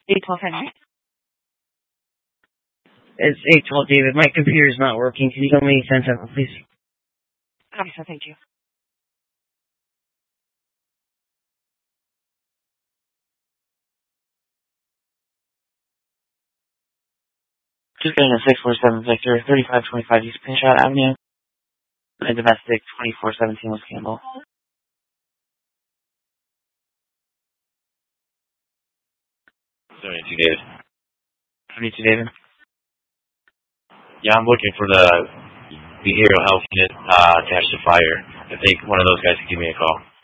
812 Henry. It's 812 David. My computer's not working. Can you tell me send something, please? Okay, sir, thank you. Just getting a 647 Victor, 3525 East Pinshot Avenue, and domestic 2417 West Campbell. 72 David. 72 David. Yeah, I'm looking for the behavioral health unit attached to fire. I think one of those guys could give me a call.